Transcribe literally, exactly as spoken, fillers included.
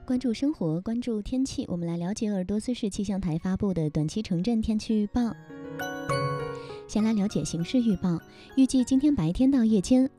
关注生活，关注天气，我们来了解鄂尔多斯市气象台发布的短期城镇天气预报。先来了解形势预报，预计今天白天到夜间，